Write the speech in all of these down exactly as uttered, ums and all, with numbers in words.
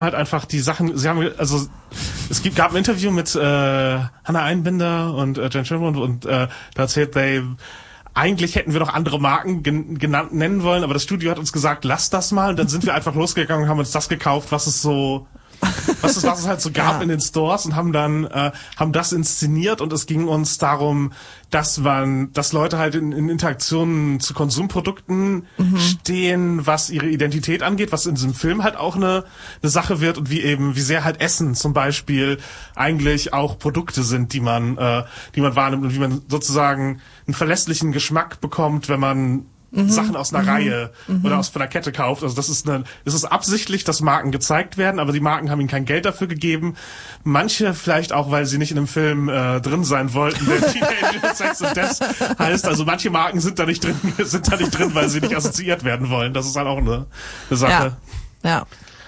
halt einfach die Sachen, sie haben, also es gibt, gab ein Interview mit äh, Hannah Einbinder und äh, Jen Schimmel und, und äh, da erzählt they, eigentlich hätten wir noch andere Marken gen- genannt nennen wollen, aber das Studio hat uns gesagt, lass das mal. Und dann sind wir einfach losgegangen und haben uns das gekauft, was es so, was es, was es halt so gab ja. in den Stores und haben dann, äh, haben das inszeniert und es ging uns darum, dass man, dass Leute halt in, in Interaktionen zu Konsumprodukten mhm. stehen, was ihre Identität angeht, was in diesem Film halt auch eine, eine Sache wird und wie eben, wie sehr halt Essen zum Beispiel eigentlich auch Produkte sind, die man, äh, die man wahrnimmt und wie man sozusagen einen verlässlichen Geschmack bekommt, wenn man Mhm. Sachen aus einer mhm. Reihe mhm. oder aus von einer Kette kauft. Also das ist eine, es ist absichtlich, dass Marken gezeigt werden, aber die Marken haben ihnen kein Geld dafür gegeben. Manche vielleicht auch, weil sie nicht in einem Film äh, drin sein wollten, der Teenager Sex and Death heißt. Also manche Marken sind da nicht drin, sind da nicht drin, weil sie nicht assoziiert werden wollen. Das ist halt auch eine, eine Sache. Ja. ja.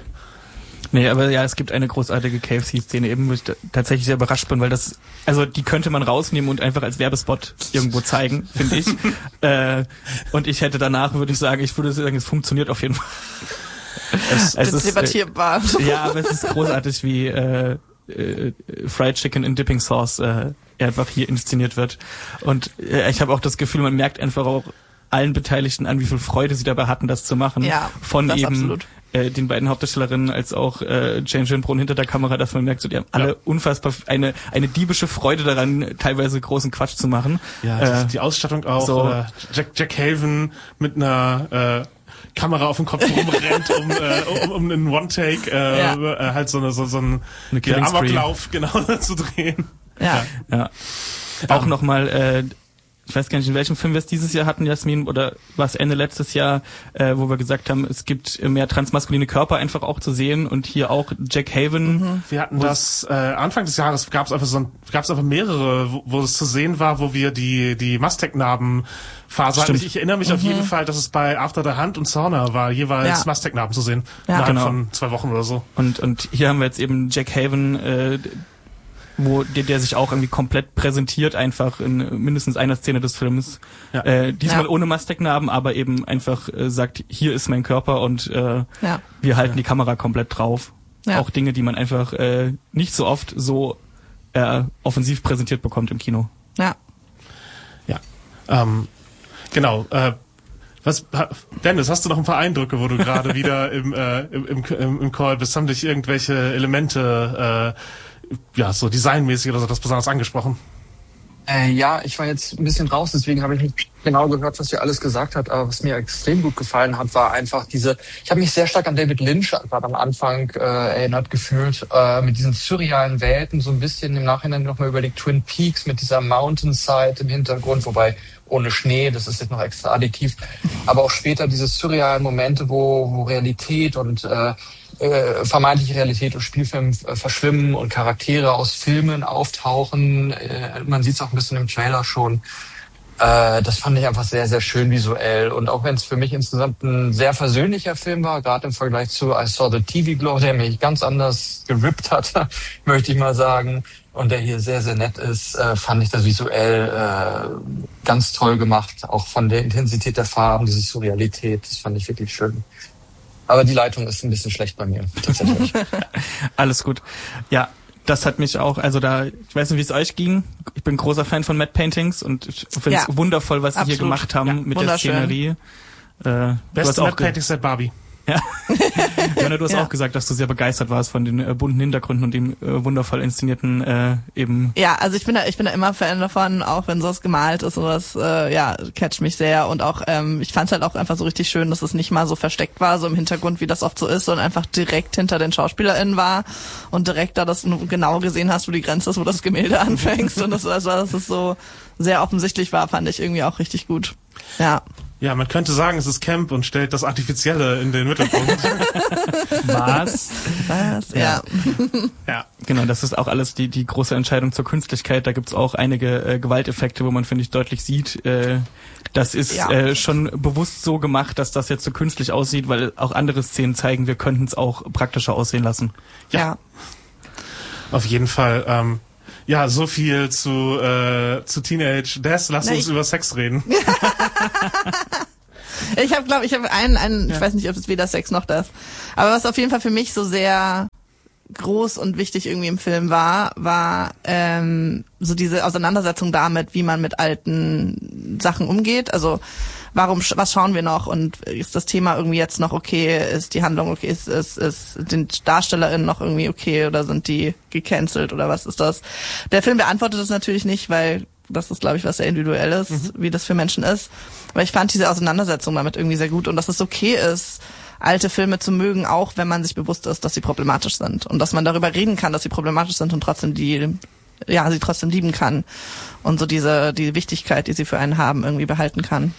Nee, aber ja, es gibt eine großartige K F C-Szene eben, wo ich tatsächlich sehr überrascht bin, weil das, also die könnte man rausnehmen und einfach als Werbespot irgendwo zeigen, finde ich. äh, und ich hätte danach, würde ich sagen, ich würde sagen, es funktioniert auf jeden Fall. Es, es ist debattierbar. Äh, ja, aber es ist großartig, wie äh, äh, Fried Chicken in Dipping Sauce äh, einfach hier inszeniert wird. Und äh, ich habe auch das Gefühl, man merkt einfach auch allen Beteiligten an, wie viel Freude sie dabei hatten, das zu machen. Ja, von das eben absolut. Äh, den beiden Hauptdarstellerinnen als auch äh, Jane Schönbrunn hinter der Kamera, dass man merkt, so, die haben alle ja. unfassbar eine eine diebische Freude daran, teilweise großen Quatsch zu machen. Ja, äh, die, die Ausstattung auch. So. Äh, Jack, Jack Haven mit einer äh, Kamera auf dem Kopf rumrennt, um, äh, um, um einen One-Take äh, ja. äh, halt so eine so, so einen eine Amoklauf genau zu drehen. Ja. ja. ja. Auch nochmal äh, ich weiß gar nicht, in welchem Film wir es dieses Jahr hatten, Jasmin, oder war es Ende letztes Jahr, äh, wo wir gesagt haben, es gibt mehr transmaskuline Körper einfach auch zu sehen und hier auch Jack Haven. Mhm. Wir hatten das, äh, Anfang des Jahres gab es einfach so ein, gab es einfach mehrere, wo, wo es zu sehen war, wo wir die, die Mastec-Narben-Phase hatten. Ich, ich erinnere mich mhm. auf jeden Fall, dass es bei After the Hunt und Sauna war, jeweils ja. Mastec-Narben zu sehen. Ja. Innerhalb Genau. von zwei Wochen oder so. Und, und hier haben wir jetzt eben Jack Haven, äh, wo der, der sich auch irgendwie komplett präsentiert, einfach in mindestens einer Szene des Films. Ja. Äh, diesmal ja. ohne Mastec-Narben, aber eben einfach äh, sagt, hier ist mein Körper und äh, ja. wir halten ja. die Kamera komplett drauf. Ja. Auch Dinge, die man einfach äh, nicht so oft so äh, offensiv präsentiert bekommt im Kino. Ja. Ja. Ähm, genau. Äh, Was, Dennis, hast du noch ein paar Eindrücke, wo du gerade wieder im, äh, im, im, im Call bist? Haben dich irgendwelche Elemente, äh, ja, so designmäßig oder so, das besonders angesprochen? Äh, ja, ich war jetzt ein bisschen raus, deswegen habe ich nicht genau gehört, was ihr alles gesagt habt, aber was mir extrem gut gefallen hat, war einfach diese, ich habe mich sehr stark an David Lynch gerade am Anfang äh, erinnert gefühlt, äh, mit diesen surrealen Welten, so ein bisschen im Nachhinein nochmal überlegt, Twin Peaks mit dieser Mountainside im Hintergrund, wobei ohne Schnee, das ist jetzt noch extra additiv, aber auch später diese surrealen Momente, wo, wo Realität und äh, äh, vermeintliche Realität und Spielfilm äh, verschwimmen und Charaktere aus Filmen auftauchen. Äh, man sieht es auch ein bisschen im Trailer schon. Äh, das fand ich einfach sehr, sehr schön visuell. Und auch wenn es für mich insgesamt ein sehr versöhnlicher Film war, gerade im Vergleich zu I Saw the T V Glow, der mich ganz anders gerippt hat, möchte ich mal sagen, und der hier sehr, sehr nett ist, äh, fand ich das visuell äh, ganz toll gemacht. Auch von der Intensität der Farben, diese Surrealität, das fand ich wirklich schön. Aber die Leitung ist ein bisschen schlecht bei mir, tatsächlich. Alles gut. Ja, das hat mich auch, also da, ich weiß nicht, wie es euch ging. Ich bin großer Fan von Matte Paintings und ich finde es Ja, wundervoll, was sie absolut. hier gemacht haben Ja, mit der wunderschön. Szenerie. Äh, du hast Beste auch Matte ge- Paintings seit Barbie. Ja. Jonna, du hast Ja. auch gesagt, dass du sehr begeistert warst von den äh, bunten Hintergründen und dem äh, wundervoll inszenierten äh, eben. Ja, also ich bin da, ich bin da immer Fan davon, auch wenn sowas gemalt ist und das, äh, ja, catcht mich sehr und auch, ähm, ich fand's halt auch einfach so richtig schön, dass es nicht mal so versteckt war, so im Hintergrund, wie das oft so ist, sondern einfach direkt hinter den SchauspielerInnen war und direkt da, dass du genau gesehen hast, wo die Grenze ist, wo das Gemälde anfängst und das, also, dass es so sehr offensichtlich war, fand ich irgendwie auch richtig gut. Ja. Ja, man könnte sagen, es ist Camp und stellt das Artifizielle in den Mittelpunkt. Was? Was? Ja. Ja. Genau, das ist auch alles die die große Entscheidung zur Künstlichkeit. Da gibt's auch einige äh, Gewalteffekte, wo man, finde ich, deutlich sieht, äh, das ist Ja. äh, schon bewusst so gemacht, dass das jetzt so künstlich aussieht, weil auch andere Szenen zeigen, wir könnten es auch praktischer aussehen lassen. Ja. Ja. Auf jeden Fall. Ähm, ja, so viel zu äh, zu Teenage Death. Lass Na, uns ich- über Sex reden. Ich habe, glaube ich, habe einen, einen Ja. ich weiß nicht, ob es weder Sex noch das. Aber was auf jeden Fall für mich so sehr groß und wichtig irgendwie im Film war, war ähm, so diese Auseinandersetzung damit, wie man mit alten Sachen umgeht. Also warum, sch- was schauen wir noch und ist das Thema irgendwie jetzt noch okay, ist die Handlung okay, ist, ist, ist den DarstellerInnen noch irgendwie okay oder sind die gecancelt oder was ist das? Der Film beantwortet das natürlich nicht, weil das ist, glaube ich, was sehr Individuelles, mhm. wie das für Menschen ist. Aber ich fand diese Auseinandersetzung damit irgendwie sehr gut und dass es okay ist, alte Filme zu mögen, auch wenn man sich bewusst ist, dass sie problematisch sind und dass man darüber reden kann, dass sie problematisch sind und trotzdem die, ja, sie trotzdem lieben kann und so diese, die Wichtigkeit, die sie für einen haben, irgendwie behalten kann.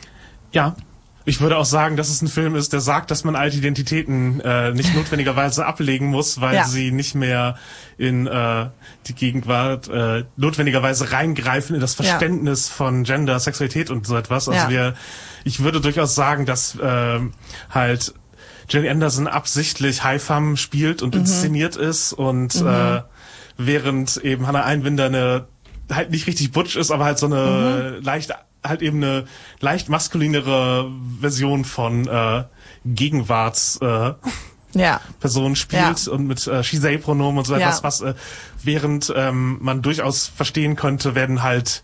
Ja. Ich würde auch sagen, dass es ein Film ist, der sagt, dass man alte Identitäten äh, nicht notwendigerweise ablegen muss, weil ja. sie nicht mehr in äh, die Gegenwart äh, notwendigerweise reingreifen in das Verständnis ja. von Gender, Sexualität und so etwas. Also ja. wir, ich würde durchaus sagen, dass äh, halt Gillian Anderson absichtlich High Femme spielt und mhm. inszeniert ist und mhm. äh, während eben Hannah Einbinder eine halt nicht richtig butch ist, aber halt so eine mhm. leicht halt eben eine leicht maskulinere Version von äh, Gegenwarts äh, ja. Person spielt ja. und mit äh, She-They-Pronomen und so etwas, ja. was äh, während ähm, man durchaus verstehen könnte, werden halt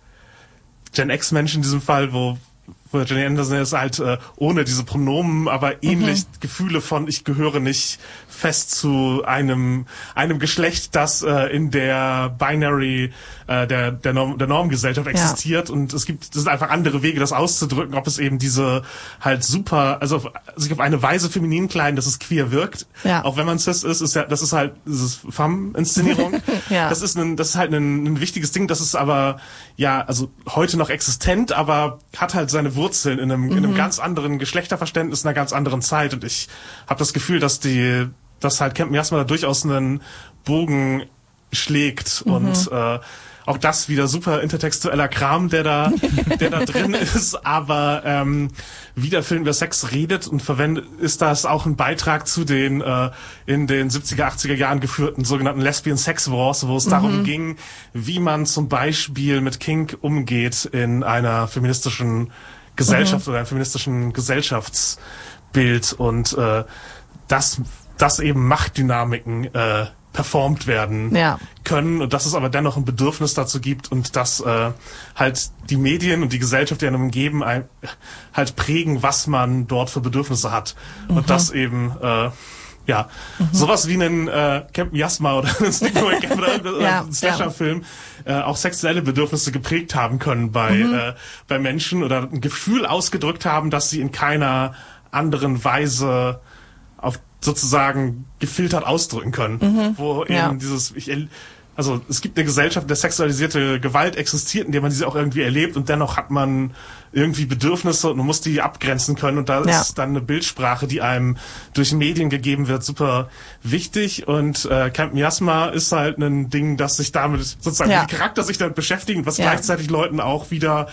Gen X-Menschen in diesem Fall, wo wo Gillian Anderson ist halt äh, ohne diese Pronomen, aber ähnlich mhm. Gefühle von ich gehöre nicht fest zu einem einem Geschlecht, das äh, in der Binary äh, der der, Norm, der Normgesellschaft existiert ja. und es gibt es sind einfach andere Wege, das auszudrücken, ob es eben diese halt super, also auf, sich auf eine Weise feminin kleiden, dass es queer wirkt, ja. auch wenn man cis ist, ist ja das ist halt dieses Femme-Inszenierung. ja. Das ist ein das ist halt ein, ein wichtiges Ding, das ist aber ja also heute noch existent, aber hat halt seine Wurzeln in einem, mhm. in einem ganz anderen Geschlechterverständnis, in einer ganz anderen Zeit und ich habe das Gefühl, dass die, dass halt Camp Miasma da durchaus einen Bogen schlägt mhm. und äh, auch das wieder super intertextueller Kram, der da, der da drin ist, aber ähm, wie der Film über Sex redet und verwendet, ist das auch ein Beitrag zu den äh, in den siebziger, achtziger Jahren geführten sogenannten Lesbian Sex Wars, wo es mhm. darum ging, wie man zum Beispiel mit Kink umgeht in einer feministischen Gesellschaft mhm. oder einem feministischen Gesellschaftsbild und äh, dass, dass eben Machtdynamiken äh, performt werden ja. können und dass es aber dennoch ein Bedürfnis dazu gibt und dass äh, halt die Medien und die Gesellschaft, die einem umgeben, ein, halt prägen, was man dort für Bedürfnisse hat. Mhm. Und das eben äh, ja, mhm. sowas wie einen äh, Camp Miasma oder einen Sleepaway Camp oder, oder ja, einen Slasher-Film äh, auch sexuelle Bedürfnisse geprägt haben können bei mhm. äh, bei Menschen oder ein Gefühl ausgedrückt haben, dass sie in keiner anderen Weise auf sozusagen gefiltert ausdrücken können, mhm. wo eben ja. dieses ich also es gibt eine Gesellschaft, in der sexualisierte Gewalt existiert, in der man diese auch irgendwie erlebt und dennoch hat man irgendwie Bedürfnisse und man muss die abgrenzen können und da ja. ist dann eine Bildsprache, die einem durch Medien gegeben wird, super wichtig und äh, Camp Miasma ist halt ein Ding, das sich damit sozusagen ja. die Charakter sich damit beschäftigen, was ja. gleichzeitig Leuten auch wieder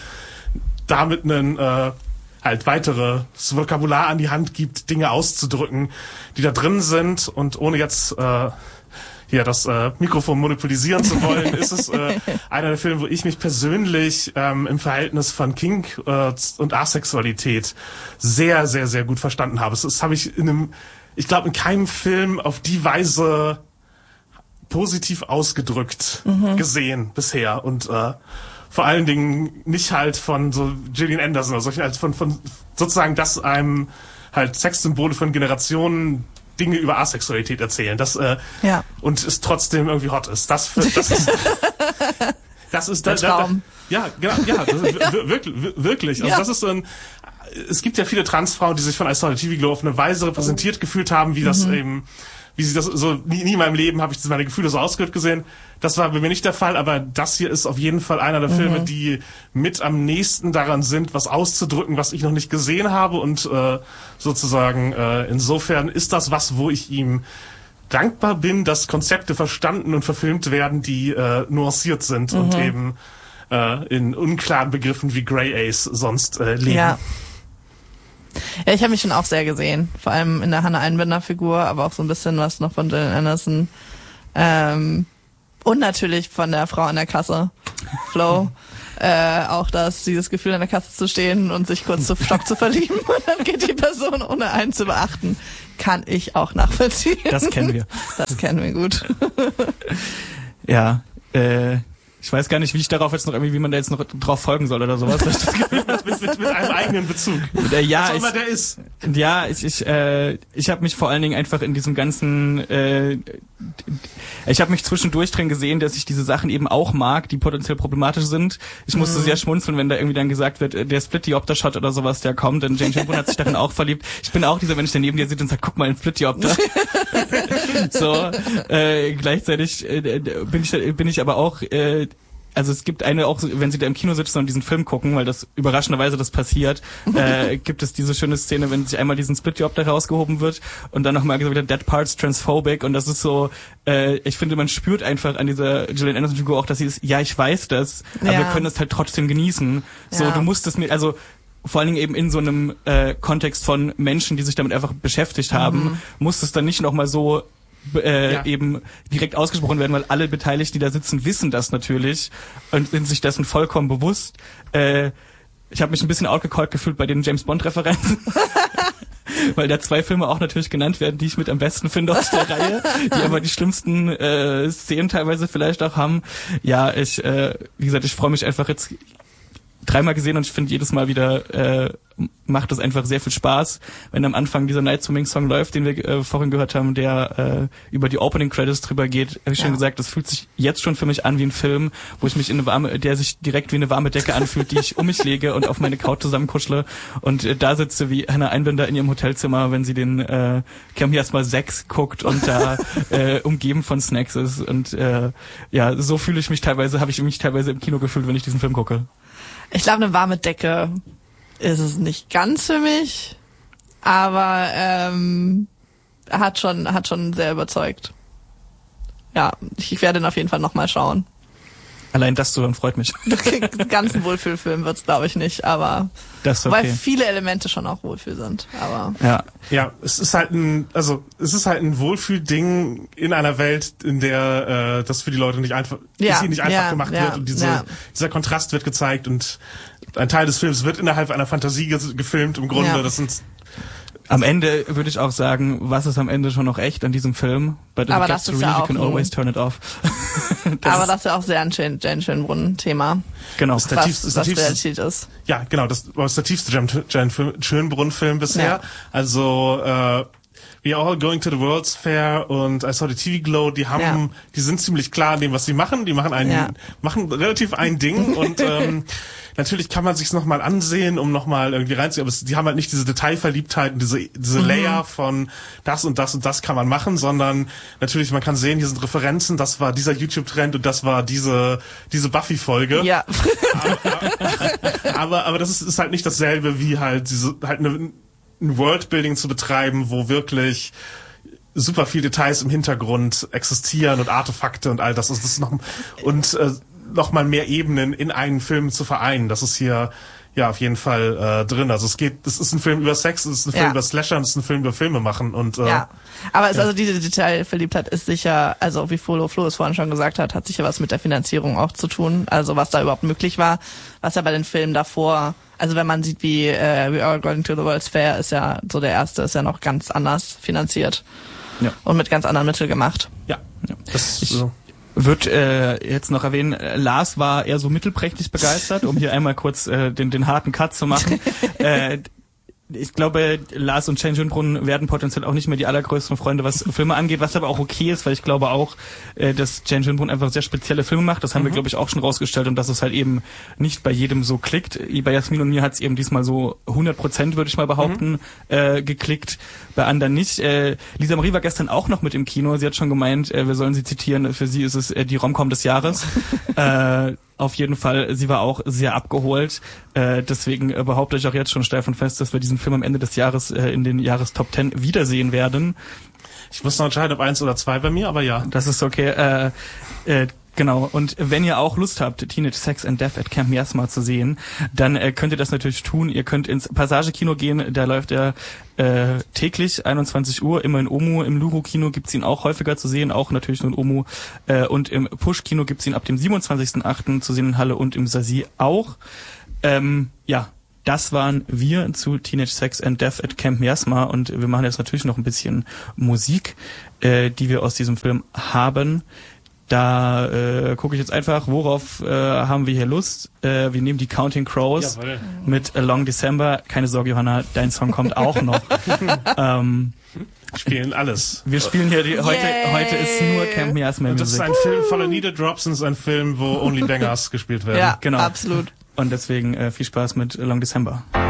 damit einen äh, halt weiteres Vokabular an die Hand gibt, Dinge auszudrücken, die da drin sind und ohne jetzt äh, hier das äh, Mikrofon monopolisieren zu wollen, ist es äh, einer der Filme, wo ich mich persönlich ähm, im Verhältnis von Kink äh, und Asexualität sehr, sehr, sehr gut verstanden habe. Das, das habe ich in einem, ich glaube in keinem Film auf die Weise positiv ausgedrückt mhm. gesehen bisher und äh, vor allen Dingen nicht halt von so Gillian Anderson oder solchen, als von, von sozusagen, dass einem halt Sexsymbole von Generationen Dinge über Asexualität erzählen, das äh, ja. und es trotzdem irgendwie hot ist. Das, das ist das ist da, da, da, ja genau ja das ist, ja. wirklich wirklich also ja. das ist so ein es gibt ja viele Transfrauen, die sich von I Saw the T V Glow auf eine Weise repräsentiert oh. gefühlt haben, wie das mhm. eben wie sie das so nie, nie in meinem Leben habe ich meine Gefühle so ausgedrückt gesehen. Das war bei mir nicht der Fall, aber das hier ist auf jeden Fall einer der Filme, mhm. die mit am nächsten daran sind, was auszudrücken, was ich noch nicht gesehen habe und äh, sozusagen äh, insofern ist das was, wo ich ihm dankbar bin, dass Konzepte verstanden und verfilmt werden, die äh, nuanciert sind mhm. und eben äh, in unklaren Begriffen wie Grey Ace sonst äh, leben. Ja. Ja, ich habe mich schon auch sehr gesehen, vor allem in der Hannah Einbinder Figur, aber auch so ein bisschen was noch von Gillian Anderson ähm, und natürlich von der Frau an der Kasse, Flo. äh, auch das, dieses Gefühl an der Kasse zu stehen und sich kurz zu Stock zu verlieben und dann geht die Person ohne einen zu beachten. Kann ich auch nachvollziehen. Das kennen wir. Das kennen wir gut. Ja, äh, ich weiß gar nicht, wie ich darauf jetzt noch irgendwie, wie man da jetzt noch drauf folgen soll oder sowas. mit, mit, mit, mit einem eigenen Bezug. Äh, ja, was auch immer ich, der ist. Ja, ich ich äh, ich habe mich vor allen Dingen einfach in diesem ganzen äh, ich habe mich zwischendurch drin gesehen, dass ich diese Sachen eben auch mag, die potenziell problematisch sind. Ich musste mhm. sehr schmunzeln, wenn da irgendwie dann gesagt wird, der Split-Diopter-Shot oder sowas, der kommt, denn Jane Chamberlain hat sich darin auch verliebt. Ich bin auch dieser Mensch, der neben dir sitzt und sagt, guck mal, ein Split-Diopter. So, äh, gleichzeitig äh, bin ich bin ich aber auch äh, also es gibt eine, auch wenn sie da im Kino sitzen und diesen Film gucken, weil das überraschenderweise das passiert, äh, gibt es diese schöne Szene, wenn sich einmal diesen Split-Diopter rausgehoben wird und dann nochmal gesagt wird, that part's transphobic, und das ist so, äh, ich finde, man spürt einfach an dieser Gillian Anderson-Figur auch, dass sie ist, ja, ich weiß das, aber ja. wir können das halt trotzdem genießen. So, ja. du musst es mir, also vor allen Dingen eben in so einem äh, Kontext von Menschen, die sich damit einfach beschäftigt haben, mhm. muss es dann nicht nochmal so Äh, ja. eben direkt ausgesprochen werden, weil alle Beteiligten, die da sitzen, wissen das natürlich und sind sich dessen vollkommen bewusst. Äh, ich habe mich ein bisschen outgecallt gefühlt bei den James-Bond-Referenzen, weil da zwei Filme auch natürlich genannt werden, die ich mit am besten finde aus der Reihe, die aber die schlimmsten äh, Szenen teilweise vielleicht auch haben. Ja, ich, äh, wie gesagt, ich freue mich einfach jetzt dreimal gesehen und ich finde jedes Mal wieder äh, macht es einfach sehr viel Spaß, wenn am Anfang dieser Night Swimming Song läuft, den wir äh, vorhin gehört haben, der äh, über die Opening Credits drüber geht. Habe ich ja. schon gesagt, das fühlt sich jetzt schon für mich an wie ein Film, wo ich mich in eine warme, der sich direkt wie eine warme Decke anfühlt, die ich um mich lege und auf meine Couch zusammenkuschle und äh, da sitze wie Hannah Einbinder in ihrem Hotelzimmer, wenn sie den äh, Come Here's My Sex guckt und da äh, umgeben von Snacks ist und äh, ja, so fühle ich mich teilweise, habe ich mich teilweise im Kino gefühlt, wenn ich diesen Film gucke. Ich glaube, eine warme Decke ist es nicht ganz für mich, aber ähm, hat schon hat schon sehr überzeugt. Ja, ich werde ihn auf jeden Fall nochmal schauen. Allein das zu hören freut mich. Den ganzen Wohlfühlfilm wird's, glaube ich, nicht, aber das ist okay. Weil viele Elemente schon auch Wohlfühl sind. Aber ja, ja, es ist halt ein, also es ist halt ein Wohlfühlding in einer Welt, in der äh, das für die Leute nicht einfach, ja, dass sie nicht einfach ja, gemacht ja, wird und diese, ja. dieser Kontrast wird gezeigt und ein Teil des Films wird innerhalb einer Fantasie ge- gefilmt. Im Grunde, ja. das sind am Ende würde ich auch sagen, was ist am Ende schon noch echt an diesem Film? But if aber it gets das ist to real, ja you auch can ein, always turn it off. das aber das ist ja auch sehr ein Jane Schönbrunn-Thema. Genau. Das ist der was, tiefste, was der tiefste, Realität ist. Ja, genau, das war der tiefste Jane Schönbrunn-Film bisher. Ja. Also äh, We Are All Going to the World's Fair und I Saw the T V Glow, die haben, Ja. die sind ziemlich klar in dem, was sie machen. Die machen ein, Ja. machen relativ ein Ding und ähm, natürlich kann man sich's noch mal ansehen, um noch mal irgendwie reinzugehen, aber es, die haben halt nicht diese Detailverliebtheit und diese, diese Mhm. Layer von das und das und das kann man machen, sondern natürlich, man kann sehen, hier sind Referenzen, das war dieser YouTube-Trend und das war diese, diese Buffy-Folge. Ja. aber, aber, aber das ist, ist halt nicht dasselbe wie halt diese, halt eine, ein Worldbuilding zu betreiben, wo wirklich super viele Details im Hintergrund existieren und Artefakte und all das. Also das ist noch, und äh, noch mal mehr Ebenen in einen Film zu vereinen. Das ist hier ja auf jeden Fall äh, drin. Also es geht, es ist ein Film über Sex, es ist ein Film Ja. über Slasher, es ist ein Film über Filme machen und äh, Ja, aber es, ja. also diese Detailverliebtheit ist sicher, also wie Flo, Flo es vorhin schon gesagt hat, hat sicher was mit der Finanzierung auch zu tun, also was da überhaupt möglich war, was ja bei den Filmen davor, also wenn man sieht, wie äh, We Are Going to the World's Fair ist ja so der erste, ist ja noch ganz anders finanziert Ja. und mit ganz anderen Mitteln gemacht. ja, ja. Das Ich so. würde äh, jetzt noch erwähnen, äh, Lars war eher so mittelprächtig begeistert, um hier einmal kurz äh, den, den harten Cut zu machen. äh, ich glaube, Lars und Jane Schönbrunn werden potenziell auch nicht mehr die allergrößten Freunde, was Filme angeht, was aber auch okay ist, weil ich glaube auch, äh, dass Jane Schönbrunn einfach sehr spezielle Filme macht. Das haben mhm. wir, glaube ich, auch schon rausgestellt und dass es halt eben nicht bei jedem so klickt. Bei Jasmin und mir hat es eben diesmal so hundert Prozent, würde ich mal behaupten, mhm. äh, geklickt, bei anderen nicht. Äh, Lisa Marie war gestern auch noch mit im Kino. Sie hat schon gemeint, äh, wir sollen sie zitieren, für sie ist es äh, die Rom-Com des Jahres. äh, Auf jeden Fall, sie war auch sehr abgeholt. Äh, deswegen äh, behaupte ich auch jetzt schon steif und fest, dass wir diesen Film am Ende des Jahres äh, in den Jahrestop Ten wiedersehen werden. Ich muss noch entscheiden, ob eins oder zwei bei mir, aber ja. Das ist okay. Äh, äh, Genau, und wenn ihr auch Lust habt, Teenage Sex and Death at Camp Miasma zu sehen, dann äh, könnt ihr das natürlich tun. Ihr könnt ins Passage-Kino gehen, da läuft er äh, täglich, einundzwanzig Uhr, immer in Omu. Im Luro-Kino gibt's ihn auch häufiger zu sehen, auch natürlich nur in Omu. Äh, und im Push-Kino gibt's ihn ab dem siebenundzwanzigsten achten zu sehen in Halle und im Sasi auch. Ähm, ja, das waren wir zu Teenage Sex and Death at Camp Miasma und wir machen jetzt natürlich noch ein bisschen Musik, äh, die wir aus diesem Film haben. Da äh, gucke ich jetzt einfach, worauf äh, haben wir hier Lust. Äh, wir nehmen die Counting Crows Jawohl. mit A Long December. Keine Sorge, Johanna, dein Song kommt auch noch. ähm, Spielen alles. wir spielen hier, die, heute Yay. heute ist nur Camp Miasma Und das ist Music. ein Film voller Needle Drops und es ist ein Film, wo Only Bangers gespielt werden. Ja, Genau. absolut. Und deswegen äh, viel Spaß mit A Long December.